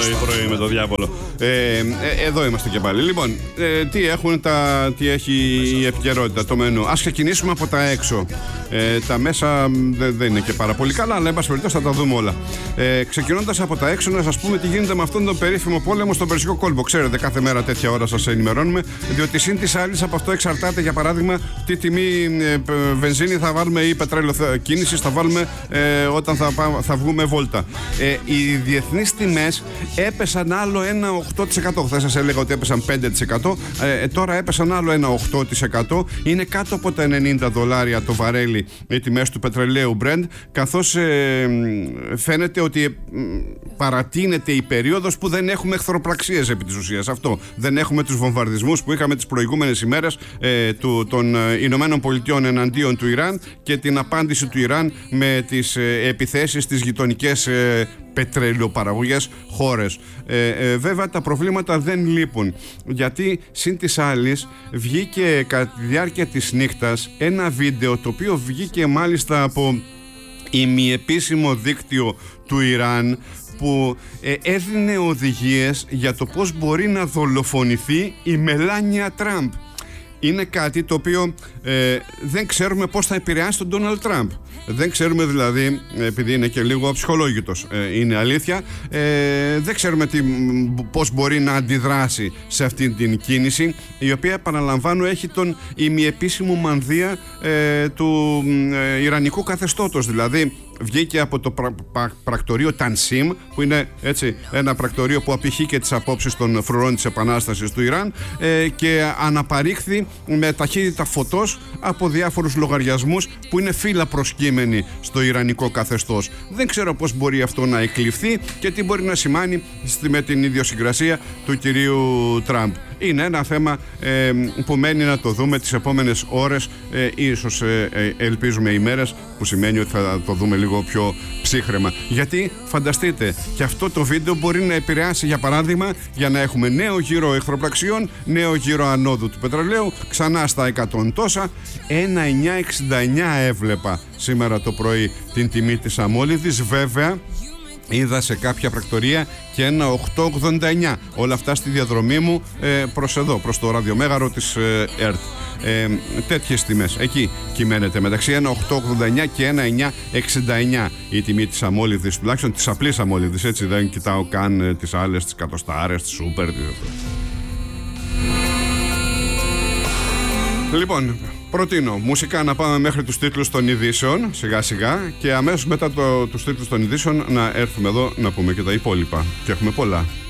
πρωί με το διάβολο. Εδώ είμαστε και πάλι. Λοιπόν, τι έχει η επικαιρότητα, το μενού. Ας ξεκινήσουμε από τα έξω. Τα μέσα δεν είναι και πάρα πολύ καλά, αλλά εν πάση περιπτώσει θα τα δούμε όλα. Ξεκινώντας από τα έξω, να σας πούμε τι γίνεται με αυτόν τον περίφημο πόλεμο στον Περσικό κόλπο. Ξέρετε, κάθε μέρα τέτοια ώρα σας ενημερώνουμε, διότι συν της άλλης από αυτό εξαρτάται, για παράδειγμα, τι τιμή βενζίνη θα βάλουμε ή πετρέλαιο κίνησης θα βάλουμε όταν θα βγούμε βόλτα. Οι διεθνείς τιμές έπεσαν άλλο ένα 8%. Θα σας έλεγα ότι έπεσαν 5%. Τώρα έπεσαν άλλο ένα 8%. Είναι κάτω από τα $90 το βαρέλι οι τιμές του πετρελαίου Brent, καθώς φαίνεται ότι παρατείνεται η περίοδος που δεν έχουμε εχθροπραξίες επί της ουσίας. Αυτό. Δεν έχουμε τους βομβαρδισμούς που είχαμε τις προηγούμενες ημέρες των Ηνωμένων Πολιτειών εναντίον του Ιράν και την απάντηση του Ιράν με τις επιθέσεις στις γειτονικές πετρελαιοπαραγωγές χώρες. Βέβαια τα προβλήματα δεν λείπουν, γιατί συν της άλλης βγήκε κατά τη διάρκεια της νύχτας ένα βίντεο, το οποίο βγήκε μάλιστα από ημιεπίσημο δίκτυο του Ιράν, που έδινε οδηγίες για το πώς μπορεί να δολοφονηθεί η Μελάνια Τραμπ. Είναι κάτι το οποίο δεν ξέρουμε πώς θα επηρεάσει τον Ντόναλντ Τραμπ. Δεν ξέρουμε δηλαδή, επειδή είναι και λίγο αψυχολόγητος, είναι αλήθεια, δεν ξέρουμε πώς μπορεί να αντιδράσει σε αυτή την κίνηση, η οποία, επαναλαμβάνω, έχει τον ημιεπίσημο μανδύα του Ιρανικού καθεστώτος. Δηλαδή βγήκε από το πρακτορείο Τανσίμ, που είναι έτσι ένα πρακτορείο που απηχεί και τις απόψεις των φρουρών της Επανάστασης του Ιράν, και αναπαρήχθη με ταχύτητα φωτός από διάφορους λογαριασμούς που είναι φύλλα προσκύμενοι στο Ιρανικό καθεστώς. Δεν ξέρω πώς μπορεί αυτό να εκλειφθεί και τι μπορεί να σημάνει με την ιδιοσυγκρασία του κυρίου Τραμπ. Είναι ένα θέμα που μένει να το δούμε τις επόμενες ώρες, ίσως ελπίζουμε ημέρες, που σημαίνει ότι θα το δούμε λίγο πιο ψύχρεμα. Γιατί φανταστείτε, και αυτό το βίντεο μπορεί να επηρεάσει, για παράδειγμα, για να έχουμε νέο γύρο εχθροπραξιών, νέο γύρο ανόδου του πετρελαίου, ξανά στα 100 τόσα. 1,969 έβλεπα σήμερα το πρωί την τιμή της αμόλυδης. Βέβαια είδα σε κάποια πρακτορία και ένα 8,89. Όλα αυτά στη διαδρομή μου προς εδώ, προς το ραδιομέγαρο της ΕΡΤ. Τέτοιες τιμές εκεί κυμαίνεται, μεταξύ 1,889 και 1,969 η τιμή της αμόλυδης, τουλάχιστον της απλής αμόλυδης, έτσι, δεν κοιτάω καν τις άλλες, τις κατοστάρες, τις σούπερ. Λοιπόν, προτείνω μουσικά να πάμε μέχρι τους τίτλους των ειδήσεων σιγά σιγά, και αμέσως μετά τους τίτλους των ειδήσεων να έρθουμε εδώ να πούμε και τα υπόλοιπα, και έχουμε πολλά.